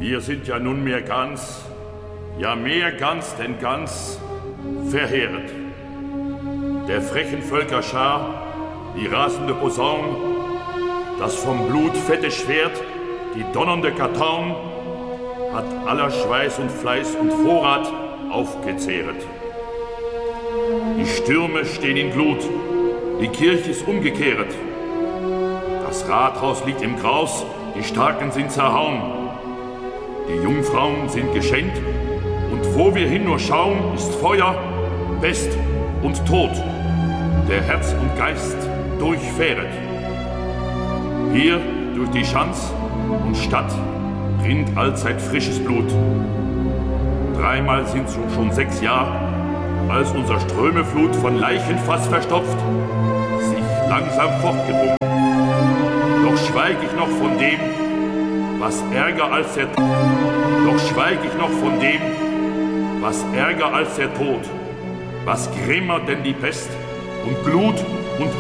Wir sind ja nunmehr ganz, ja mehr ganz denn ganz, verheeret. Der frechen Völker Schar, die rasende Posaun, das vom Blut fette Schwert, die donnernde Kartaun, hat aller Schweiß und Fleiß und Vorrat aufgezehret. Die Stürme stehen in Glut, die Kirche ist umgekehret. Das Rathaus liegt im Graus, die Starken sind zerhauen. Die Jungfrauen sind geschenkt, und wo wir hin nur schauen, ist Feuer, Pest und Tod, der Herz und Geist durchfähret. Hier durch die Schanz und Stadt rinnt allzeit frisches Blut. Dreimal sind so schon 6 Jahre, als unser Strömeflut von Leichenfass verstopft, sich langsam fortgedrungen. Doch schweig ich noch von dem, was ärger als der Tod. Doch schweig ich noch von dem, was ärger als der Tod, was grimmer denn die Pest und Glut und